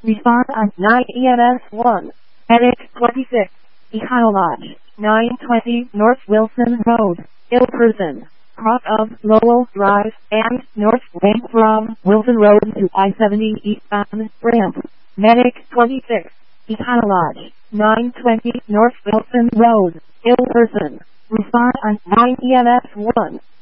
Respond on 9 EMS 1. Medic 26. Econo Lodge, 920 North Wilson Road, ill person. Cross of Lowell Drive and North Lane from Wilson Road to I-70 eastbound ramp. Medic 26. Econo Lodge, 920 North Wilson Road, ill person. Respond on 9 EMS 1.